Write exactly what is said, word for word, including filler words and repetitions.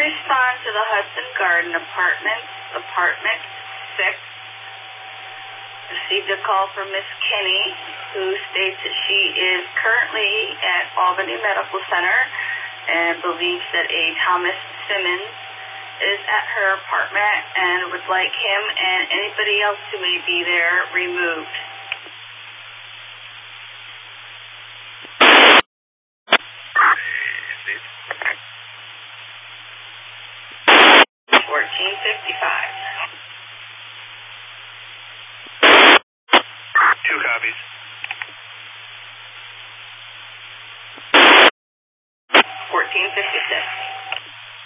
respond to the Hudson Garden Apartments, Apartment six. Received a call from Miss Kinney, who states that she is currently at Albany Medical Center and believes that a Thomas Simmons is at her apartment and would like him and anybody else who may be there removed